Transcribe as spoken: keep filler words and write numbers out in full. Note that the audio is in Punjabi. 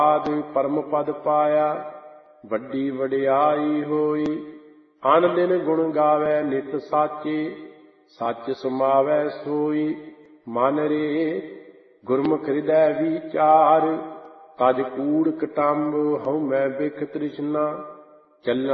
ਆਦ ਪਰਮ ਪਦ ਪਾਇਆ, ਵੱਡੀ ਵਡਿਆਈ ਹੋਈ। ਅਨ ਦਿਨ ਗੁਣ ਗਾਵੈ ਨਿਤ ਸਾਚੇ, ਸੱਚ ਸਮਾਵੈ ਸੋਈ। ਮਨ ਰੇ ਗੁਰਮੁਖ ਹਿਰਦੈ ਵਿਚਾਰ, ਤਜ ਕੂੜ ਕਟੰਬ ਹਉਮੈ ਬਿਖ ਤ੍ਰਿਸ਼ਨਾ। ਚੱਲਣ